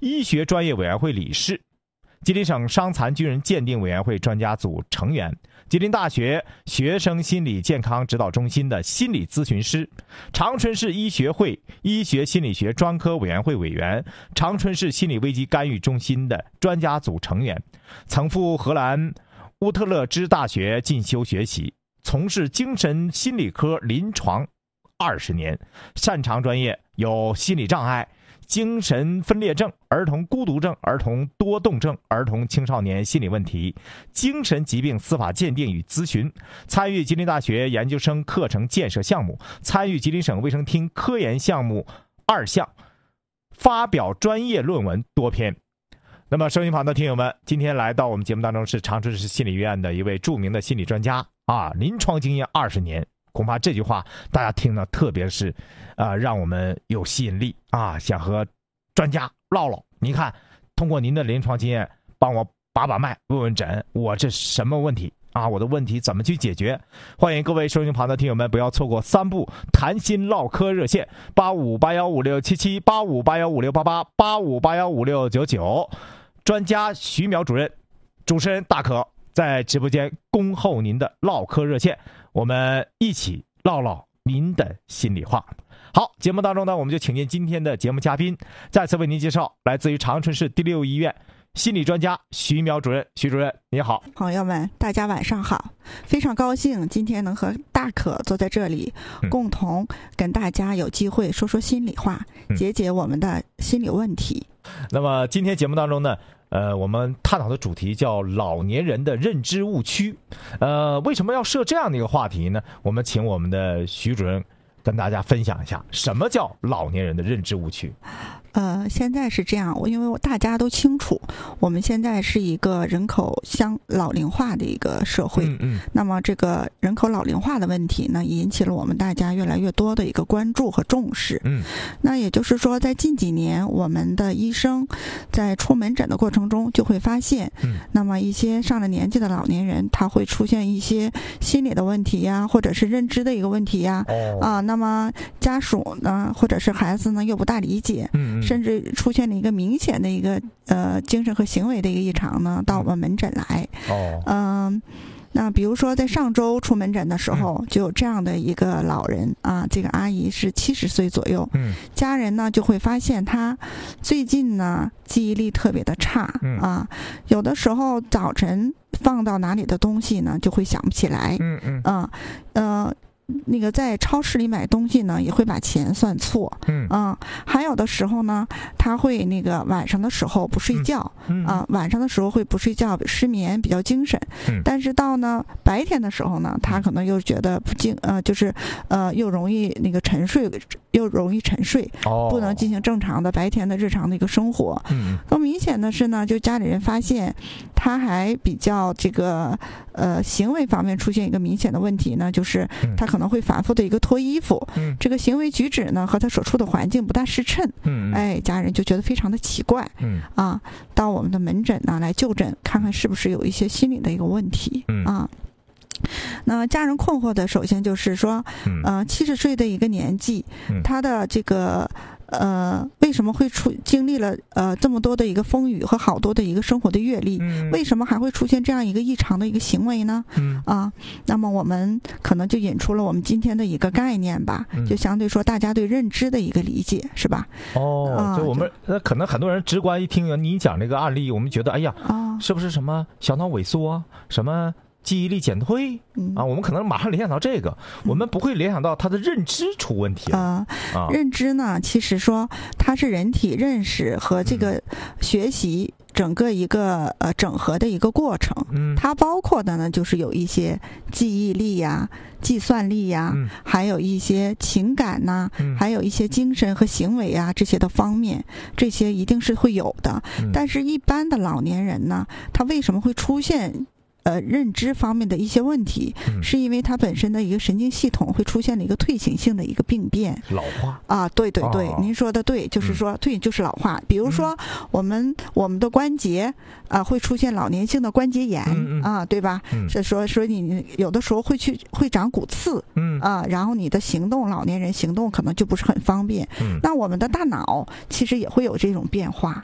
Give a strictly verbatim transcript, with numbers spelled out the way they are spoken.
医学专业委员会理事，吉林省伤残军人鉴定委员会专家组成员，吉林大学学生心理健康指导中心的心理咨询师，长春市医学会医学心理学专科委员会委员，长春市心理危机干预中心的专家组成员，曾赴荷兰乌特勒支大学进修学习，从事精神心理科临床二十年，擅长专业有心理障碍、精神分裂症、儿童孤独症、儿童多动症、儿童青少年心理问题、精神疾病司法鉴定与咨询，参与吉林大学研究生课程建设项目，参与吉林省卫生厅科研项目二项，发表专业论文多篇。那么收音旁的听友们，今天来到我们节目当中是长春市心理医院的一位著名的心理专家啊，临床经验二十年，恐怕这句话大家听了特别是啊、呃，让我们有吸引力啊，想和专家唠唠。你看，通过您的临床经验帮我把把脉，问问诊，我这什么问题啊？我的问题怎么去解决？欢迎各位收音旁的听友们不要错过三部谈心唠嗑热线：八五八幺五六七七、八五八幺五六八八、八五八幺五六九九。专家徐淼主任，主持人大可在直播间恭候您的唠嗑热线，我们一起唠唠您的心里话。好，节目当中呢，我们就请进今天的节目嘉宾，再次为您介绍来自于长春市第六医院心理专家徐淼主任。徐主任你好。 朋友们大家晚上好，非常高兴今天能和大可坐在这里、嗯、共同跟大家有机会说说心里话、嗯、解解我们的心理问题。 那么今天节目当中呢，呃，我们探讨的主题叫老年人的认知误区。呃，为什么要设这样的一个话题呢？我们请我们的徐主任跟大家分享一下，什么叫老年人的认知误区。 呃，现在是这样，因为大家都清楚，我们现在是一个人口相老龄化的一个社会。嗯嗯。那么这个人口老龄化的问题呢，引起了我们大家越来越多的一个关注和重视。嗯。那也就是说，在近几年，我们的医生在出门诊的过程中，就会发现，嗯，那么一些上了年纪的老年人，他会出现一些心理的问题呀，或者是认知的一个问题呀。哦。啊，那么家属呢，或者是孩子呢，又不大理解。嗯。甚至出现了一个明显的一个呃精神和行为的一个异常呢，到我们门诊来。哦，嗯、呃，那比如说在上周出门诊的时候，就有这样的一个老人啊，这个阿姨是七十岁左右，嗯，家人呢就会发现她最近呢记忆力特别的差，嗯啊，有的时候早晨放到哪里的东西呢就会想不起来，嗯嗯，啊，呃。那个在超市里买东西呢，也会把钱算错，嗯啊，还有的时候呢，他会那个晚上的时候不睡觉，嗯啊，晚上的时候会不睡觉，失眠，比较精神，嗯，但是到呢白天的时候呢，他可能又觉得不精，呃，就是呃又容易那个沉睡，又容易沉睡，哦，不能进行正常的白天的日常的一个生活，嗯，更明显的是呢，就家里人发现他还比较这个呃行为方面出现一个明显的问题呢，就是他可能会反复的一个脱衣服，嗯，这个行为举止呢和他所处的环境不大适称，嗯，哎，家人就觉得非常的奇怪，嗯啊，到我们的门诊呢来就诊，看看是不是有一些心理的一个问题，嗯啊。那家人困惑的，首先就是说，呃，七十岁的一个年纪，他的这个呃，为什么会出经历了呃这么多的一个风雨和好多的一个生活的阅历，嗯、为什么还会出现这样一个异常的一个行为呢？嗯啊，那么我们可能就引出了我们今天的一个概念吧，嗯、就相对说大家对认知的一个理解，是吧？哦， 啊、就我们那可能很多人直观一听你讲这个案例，我们觉得哎呀，哦、是不是什么小脑萎缩，什么？记忆力减退啊，我们可能马上联想到这个，嗯、我们不会联想到他的认知出问题了。 呃、啊，认知呢，其实说它是人体认识和这个学习整个一个呃整合的一个过程。嗯，它包括的呢，就是有一些记忆力呀、计算力呀，嗯、还有一些情感呐、嗯，还有一些精神和行为啊这些的方面，这些一定是会有的。嗯、但是，一般的老年人呢，他为什么会出现？呃，认知方面的一些问题，嗯、是因为它本身的一个神经系统会出现了一个退行性的一个病变， 老化啊，对对对，哦、您说的对，就是说退、嗯、就是老化。比如说我们、嗯、我们的关节啊会出现老年性的关节炎、嗯嗯、啊，对吧？嗯、是说说你有的时候会去会长骨刺，嗯啊，然后你的行动，老年人行动可能就不是很方便。嗯、那我们的大脑其实也会有这种变化。